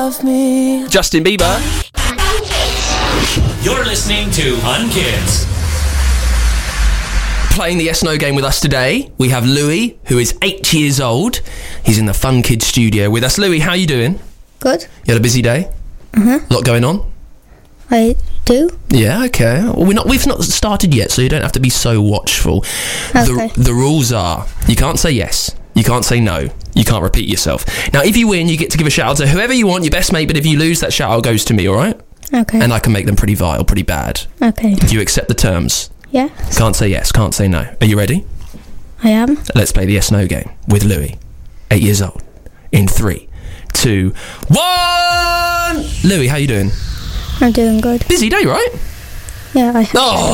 love me. Justin Bieber. You're listening to Fun Kids. Playing the Yes No game with us today, we have Louis, who is 8 years old. He's in the Fun Kids studio with us. Louis, how are you doing? Good. You had a busy day? A lot going on? I do. Yeah, okay. Well, we've not started yet, so you don't have to be so watchful. Okay. The rules are, you can't say yes, you can't say no, you can't repeat yourself. Now, if you win, you get to give a shout out to whoever you want, your best mate, but if you lose, that shout out goes to me, alright? Okay. And I can make them pretty vile, pretty bad. Okay. Do you accept the terms? Yeah. Can't say yes, can't say no. Are you ready? I am. Let's play the Yes No game with Louis, 8 years old. In 3, 2, 1! Louis, how you doing? I'm doing good. Busy day, right? Yeah, I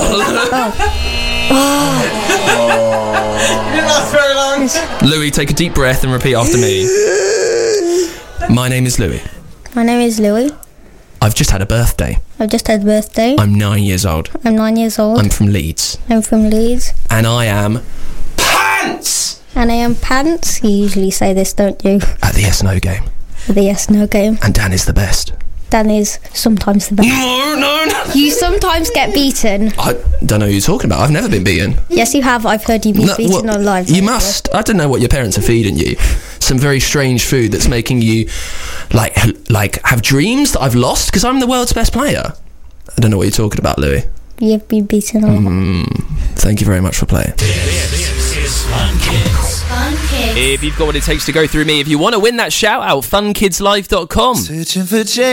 Didn't last very long. Louis, take a deep breath and repeat after me. My name is Louis. My name is Louis. I've just had a birthday. I've just had a birthday. I'm 9 years old. I'm 9 years old. I'm from Leeds. I'm from Leeds. And I am pants! And I am pants. You usually say this, don't you? At the Yes No game. The Yes No game. And Dan is the best. Dan is sometimes the best. No. You sometimes get beaten. I don't know who you're talking about. I've never been beaten. Yes, you have. I've heard you be beaten on live. You must. I don't know what your parents are feeding you. Some very strange food that's making you like have dreams that I've lost because I'm the world's best player. I don't know what you're talking about, Louis. You've been beaten a lot. Thank you very much for playing. This is Fun Kids. Fun Kids. If you've got what it takes to go through me, if you want to win that shout out, funkidslive.com. Searching for change.